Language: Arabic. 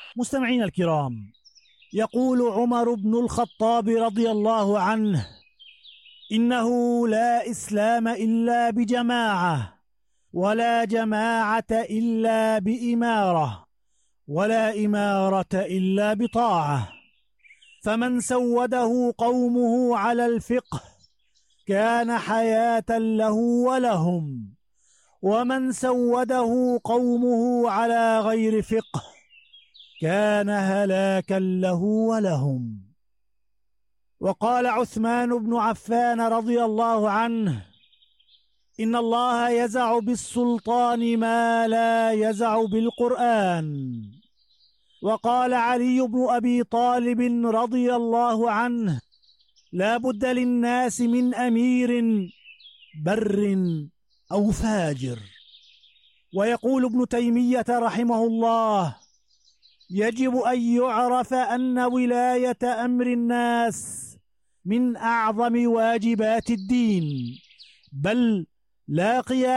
مستمعين الكرام، يقول عمر بن الخطاب رضي الله عنه: إنه لا إسلام إلا بجماعة، ولا جماعة إلا بإمارة، ولا إمارة إلا بطاعة. فمن سوده قومه على الفقه كان حياة له ولهم، ومن سوده قومه على غير فقه كان هلاكا له ولهم. وقال عثمان بن عفان رضي الله عنه: إن الله يزع بالسلطان ما لا يزع بالقرآن. وقال علي بن أبي طالب رضي الله عنه: لا بد للناس من أمير بر أو فاجر. ويقول ابن تيمية رحمه الله: يجب أن يعرف أن ولاية أمر الناس من أعظم واجبات الدين، بل لا قيام